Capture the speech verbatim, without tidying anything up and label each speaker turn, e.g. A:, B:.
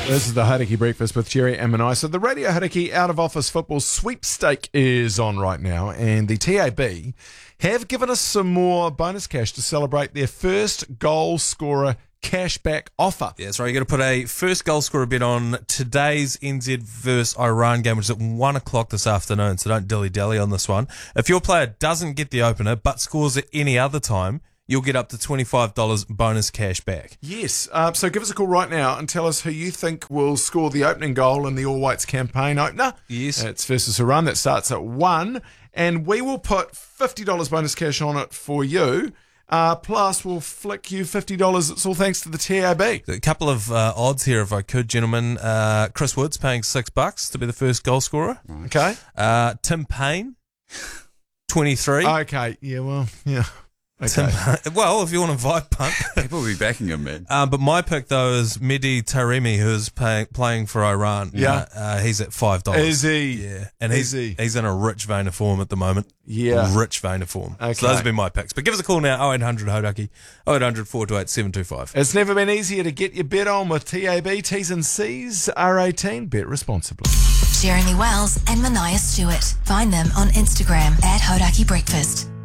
A: This is the Hauraki Breakfast with Jerry and Manai. So the Radio Hauraki Out of Office Football Sweepstake is on right now, and the T A B have given us some more bonus cash to celebrate their first goal scorer cashback offer.
B: Yeah, that's right. You're going to put a first goal scorer bet on today's N Z versus Iran game, which is at one o'clock this afternoon, so don't dilly-dally on this one. If your player doesn't get the opener but scores at any other time, you'll get up to twenty-five dollars bonus cash back.
A: Yes, uh, so give us a call right now and tell us who you think will score the opening goal in the All Whites campaign opener.
B: Yes.
A: It's versus Iran. That starts at one, and we will put fifty dollars bonus cash on it for you. Uh, plus, we'll flick you fifty dollars. It's all thanks to the T A B.
B: A couple of uh, odds here, if I could, gentlemen. Uh, Chris Woods paying six bucks to be the first goal scorer.
A: Okay.
B: Uh, Tim Payne, twenty-three.
A: Okay, yeah, well, yeah. Okay.
B: Tim Payne. Well, if you want to vibe punt.
C: People will be backing him, man.
B: Um, but my pick, though, is Mehdi Taremi, who's pay, playing for Iran.
A: Yeah.
B: Uh, uh, he's at five dollars.
A: Is he?
B: Yeah. And
A: Is
B: he's,
A: he?
B: he's in a rich vein of form at the moment.
A: Yeah.
B: Rich vein of form.
A: Okay.
B: So those have been my picks. But give us a call now, oh eight hundred Hauraki, oh eight hundred, four two eight, seven two five.
A: It's never been easier to get your bet on with T A B. T's and C's are eighteen. Bet responsibly.
D: Jeremy Wells and Manaya Stewart. Find them on Instagram at Hauraki Breakfast.